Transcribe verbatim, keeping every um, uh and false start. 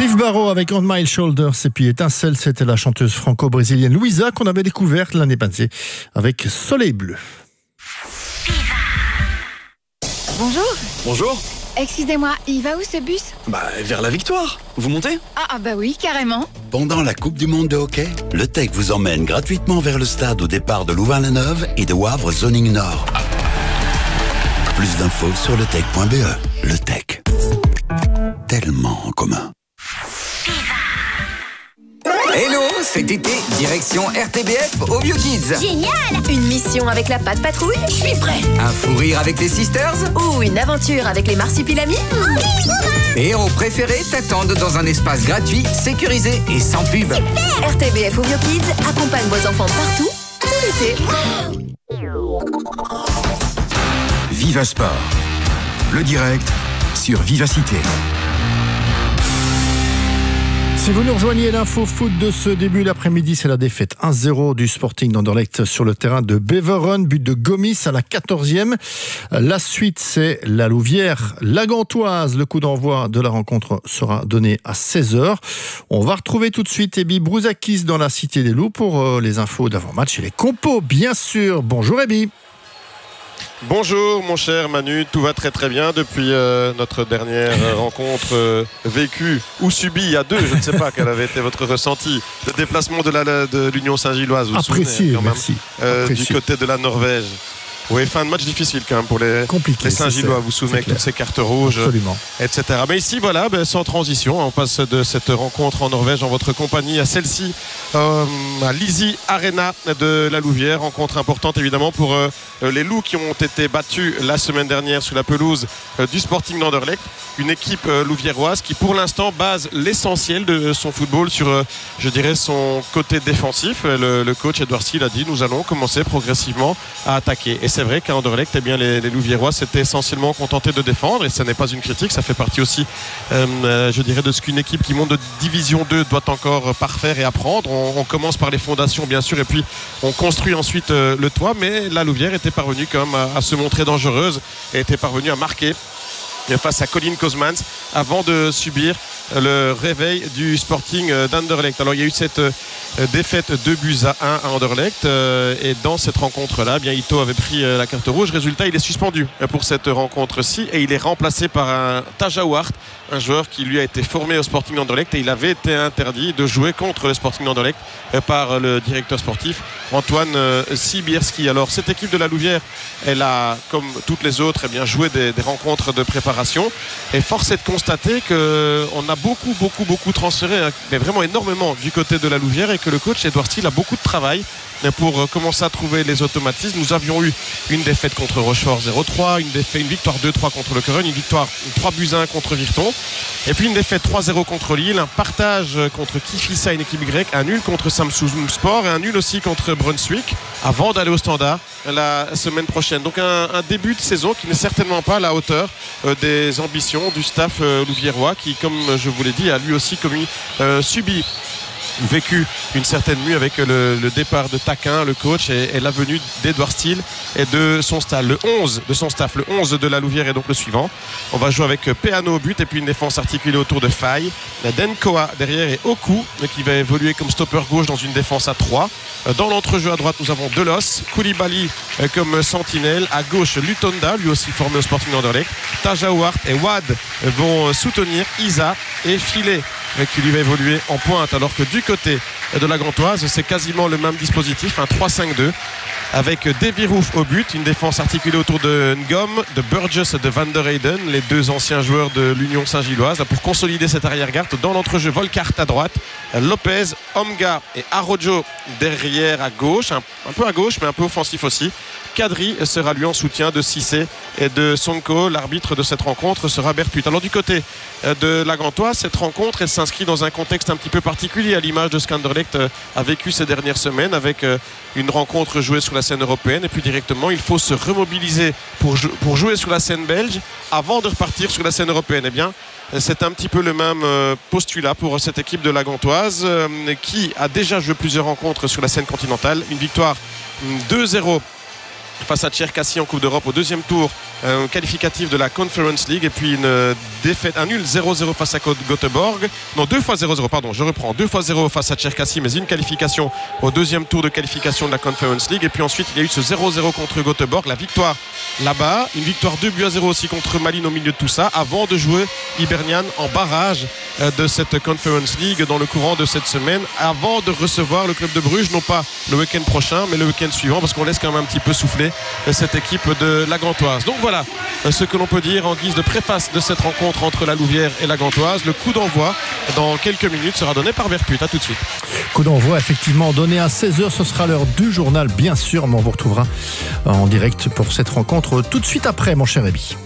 Steve Barrow avec On My Shoulders et puis Étincelle, c'était la chanteuse franco-brésilienne Louisa qu'on avait découverte l'année passée avec Soleil Bleu. Bonjour. Bonjour. Excusez-moi, il va où ce bus? Bah, vers la victoire. Vous montez? Ah, ah bah oui, carrément. Pendant la Coupe du Monde de hockey, le Tech vous emmène gratuitement vers le stade au départ de Louvain-la-Neuve et de Wavre Zoning Nord. Plus d'infos sur le tech point b e. Le Tech. Tellement en commun. Hello, cet été, direction R T B F au Bio Kids. Génial! Une mission avec la patte patrouille? Je suis prêt! Un fou rire avec les Sisters? Ou une aventure avec les marsupilamis? Tes héros préférés t'attendent dans un espace gratuit, sécurisé et sans pub. Super! R T B F au Bio Kids accompagne vos enfants partout, tout l'été. Viva Sport, le direct sur Vivacité. Si vous nous rejoignez, l'info foot de ce début d'après-midi, c'est la défaite un zéro du Sporting d'Anderlecht sur le terrain de Beveren, but de Gomis à la quatorzième. La suite, c'est la Louvière, la Gantoise. Le coup d'envoi de la rencontre sera donné à seize heures. On va retrouver tout de suite Ebi Brouzakis dans la Cité des Loups pour les infos d'avant-match et les compos, bien sûr. Bonjour Ebi. Bonjour mon cher Manu, tout va très très bien depuis euh, notre dernière euh, rencontre euh, vécue ou subie il y a deux, je ne sais pas quel avait été votre ressenti. Le déplacement de, la, de l'Union Saint-Gilloise, vous vous souvenez, Apprécié, quand même, merci. euh, Apprécié. Du côté de la Norvège. Oui, fin de match difficile quand même pour les, Compliqué, les Saint-Gillois, vous vous souvenez, avec toutes ces cartes rouges, absolument, et cetera. Mais ici, voilà, ben, sans transition, on passe de cette rencontre en Norvège en votre compagnie à celle-ci, euh, à l'Easy Arena de la Louvière. Rencontre importante évidemment pour euh, les Loups qui ont été battus la semaine dernière sur la pelouse euh, du Sporting d'Anderlecht. Une équipe euh, louviéroise qui pour l'instant base l'essentiel de son football sur, euh, je dirais, son côté défensif. Le, le coach Edouard Steele a dit, nous allons commencer progressivement à attaquer. Et c'est vrai qu'à Anderlecht, eh bien, les, les Louviérois s'étaient essentiellement contentés de défendre, et ce n'est pas une critique, ça fait partie aussi, euh, je dirais, de ce qu'une équipe qui monte de division deux doit encore parfaire et apprendre. On, on commence par les fondations, bien sûr, et puis on construit ensuite euh, le toit, mais la Louvière était parvenue quand même à, à se montrer dangereuse et était parvenue à marquer face à Colin Kosmans avant de subir le réveil du Sporting d'Anderlecht. Alors il y a eu cette défaite deux buts à un à Anderlecht et dans cette rencontre-là, bien Ito avait pris la carte rouge. Résultat, il est suspendu pour cette rencontre-ci et il est remplacé par un Tajawart, un joueur qui lui a été formé au Sporting d'Anderlecht et il avait été interdit de jouer contre le Sporting d'Anderlecht par le directeur sportif Antoine Sibierski. Alors cette équipe de la Louvière, elle a, comme toutes les autres, eh bien, joué des, des rencontres de préparation et force est de constater qu'on a beaucoup beaucoup beaucoup transféré, mais vraiment énormément du côté de la Louvière, et que le coach Edouard Steele a beaucoup de travail pour commencer à trouver les automatismes. Nous avions eu une défaite contre Rochefort zéro trois, une, défaite, une victoire deux trois contre le Corogne, une victoire trois buts à un contre Virton, et puis une défaite trois zéro contre Lille, un partage contre Kifissa, une équipe grecque, un nul contre Samsung Sport et un nul aussi contre Brunswick avant d'aller au Standard la semaine prochaine. Donc un, un début de saison qui n'est certainement pas à la hauteur euh, des ambitions du staff euh, louviérois qui, comme je vous l'ai dit, a lui aussi commis, euh, subi vécu une certaine mue avec le, le départ de Taquin, le coach, et, et la venue d'Edouard Steele et de son staff. Le onze de son staff, le onze de la Louvière est donc le suivant. On va jouer avec Peano au but et puis une défense articulée autour de Faye. Denkoa derrière et Oku qui va évoluer comme stopper gauche dans une défense à trois. Dans l'entrejeu à droite, nous avons Delos, Koulibaly comme sentinelle. À gauche, Lutonda, lui aussi formé au Sporting d'Anderlecht. Tajawart et Wad vont soutenir Isa et Filet qui lui va évoluer en pointe, alors que du côté de la Gantoise, c'est quasiment le même dispositif, un trois cinq deux avec Davy Roof au but, une défense articulée autour de Ngom, de Burgess et de Van der Heyden, les deux anciens joueurs de l'Union Saint-Gilloise, pour consolider cette arrière-garde. Dans l'entrejeu, Volkart à droite, Lopez, Omga et Arojo derrière à gauche, un, un peu à gauche mais un peu offensif aussi. Kadri sera lui en soutien de Cissé et de Sonko. L'arbitre de cette rencontre sera Bertut. Alors du côté de la Gantoise, cette rencontre elle s'inscrit dans un contexte un petit peu particulier à l'image de ce qu'Anderlecht a vécu ces dernières semaines, avec une rencontre jouée sur la scène européenne et puis directement il faut se remobiliser pour, pour jouer sur la scène belge avant de repartir sur la scène européenne. Eh bien c'est un petit peu le même postulat pour cette équipe de la Gantoise qui a déjà joué plusieurs rencontres sur la scène continentale. Une victoire deux zéro face à Tcherkassy en Coupe d'Europe au deuxième tour euh, qualificatif de la Conference League. Et puis une euh, défaite, un nul zéro zéro face à Göteborg. Non, deux fois zéro zéro, pardon, je reprends. deux fois zéro face à Cherkasy, mais une qualification au deuxième tour de qualification de la Conference League. Et puis ensuite, il y a eu ce zéro zéro contre Göteborg, la victoire là-bas. Une victoire deux buts à zéro aussi contre Malines au milieu de tout ça, avant de jouer Hibernian en barrage euh, de cette Conference League dans le courant de cette semaine, avant de recevoir le club de Bruges, non pas le week-end prochain, mais le week-end suivant, parce qu'on laisse quand même un petit peu souffler euh, cette équipe de la Gantoise. Donc voilà euh, ce que l'on peut dire en guise de préface de cette rencontre entre la Louvière et la Gantoise. Le coup d'envoi dans quelques minutes sera donné par Verput. À tout de suite. Coup d'envoi effectivement donné à seize heures, ce sera l'heure du journal bien sûr, mais on vous retrouvera en direct pour cette rencontre tout de suite après, mon cher Rémi.